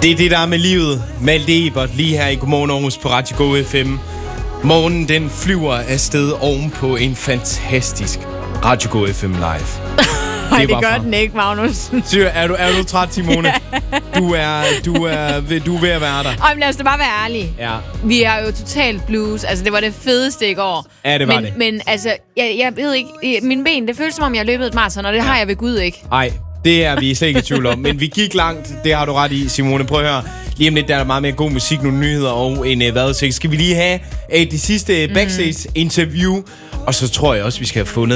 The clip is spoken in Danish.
Det er det, der er med livet. Malte Ebert lige her i Godmorgen Aarhus på Radio Go FM. Morgenen, den flyver afsted ovenpå en fantastisk Radio Go FM live. Nej, det gør den ikke, Magnus. Er du træt, Simone? Ja. Du er ved at være der. Lad os da bare være ærlige. Ja. Vi er jo totalt blues. Altså, det var det fedeste i går. Ja, det var det. Men altså, jeg ved ikke... Mine ben, det føles som om, jeg har løbet et maraton, og det har jeg ved Gud ikke. Nej, det er vi slet ikke i tvivl om. Men vi gik langt. Det har du ret i, Simone. Prøv at høre. Lige om lidt, der er meget mere god musik, nogle nyheder og en vejrudsigt. Skal vi lige have det sidste backstage-interview? Og så tror jeg også, vi skal have fundet